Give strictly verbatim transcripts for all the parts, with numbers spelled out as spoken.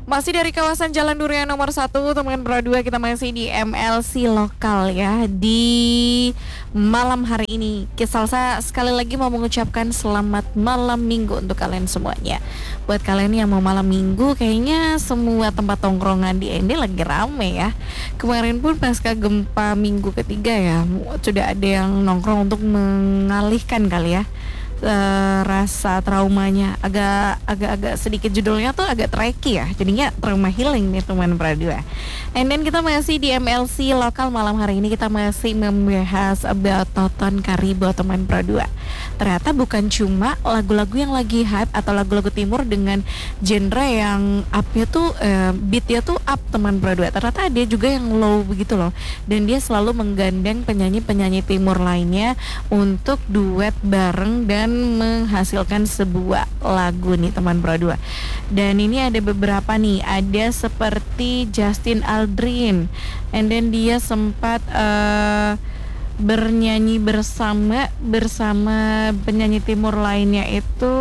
Masih dari kawasan Jalan Durian nomor satu, teman Pro dua, kita masih di M L C lokal ya. Di malam hari ini Salsa sekali lagi mau mengucapkan selamat malam minggu untuk kalian semuanya. Buat kalian yang mau malam minggu, kayaknya semua tempat tongkrongan di Ende lagi rame ya. Kemarin pun pasca gempa minggu ketiga ya, sudah ada yang nongkrong untuk mengalihkan kali ya Uh, rasa traumanya. Agak agak agak sedikit judulnya tuh agak tricky ya, jadinya trauma healing nih teman Pro dua. And then kita masih di M L C lokal. Malam hari ini kita masih membahas about Toton Karibo teman Pro dua. Ternyata bukan cuma lagu-lagu yang lagi hype atau lagu-lagu timur dengan genre yang upnya tuh uh, beatnya tuh up teman Pro dua. Ternyata ada juga yang low begitu loh, dan dia selalu menggandeng penyanyi-penyanyi timur lainnya untuk duet bareng dan menghasilkan sebuah lagu nih teman Pro dua. Dan ini ada beberapa nih, ada seperti Justin Aldrin, and then dia sempat uh, bernyanyi bersama bersama penyanyi timur lainnya, itu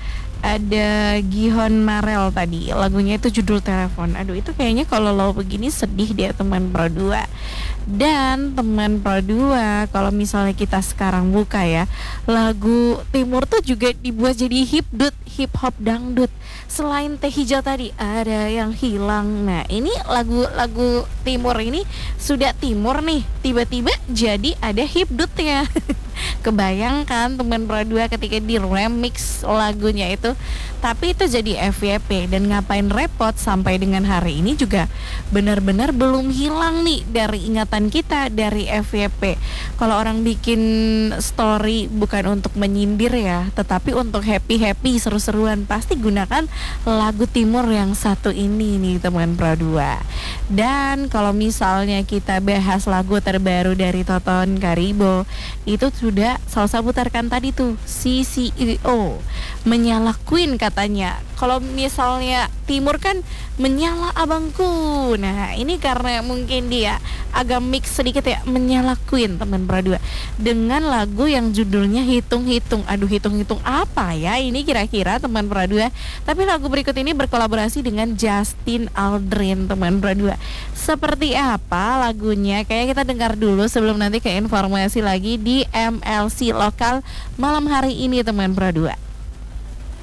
ada Gihon Marel tadi. Lagunya itu judul Telepon. Aduh, itu kayaknya kalau lo begini sedih dia teman Pro dua. Dan teman Pro dua, kalau misalnya kita sekarang buka ya, lagu timur tuh juga dibuat jadi hipdut, hip hop dangdut. Selain Teh Hijau tadi, ada yang hilang. Nah, ini lagu-lagu timur ini sudah timur nih, tiba-tiba jadi ada hipdutnya. Kebayangkan teman Pro dua ketika di remix lagunya itu. Tapi itu jadi F Y P, dan ngapain repot, sampai dengan hari ini juga benar-benar belum hilang nih dari ingatan kita, dari F Y P. Kalau orang bikin story bukan untuk menyindir ya, tetapi untuk happy-happy, seru-seruan, pasti gunakan lagu timur yang satu ini nih teman Pro dua. Dan kalau misalnya kita bahas lagu terbaru dari Toton Karibo, itu sudah Salsa putarkan tadi tuh, C C E O, Menyala Queen katanya. Kalau misalnya timur kan Menyala Abangku. Nah, ini karena mungkin dia agak mix sedikit ya, Menyala Queen teman Pro dua, dengan lagu yang judulnya Hitung-hitung. Aduh, hitung-hitung apa ya ini kira-kira teman Pro dua. Tapi lagu berikut ini berkolaborasi dengan Justin Aldrin teman Pro dua. Seperti apa lagunya? Kayak kita dengar dulu sebelum nanti ke informasi lagi di M L C lokal malam hari ini teman Pro dua.